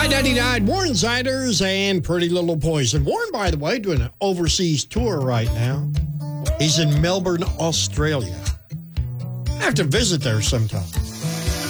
I-99, Warren Ziders and Pretty Little Poison. Warren, by the way, doing an overseas tour right now. He's in Melbourne, Australia. I have to visit there sometime.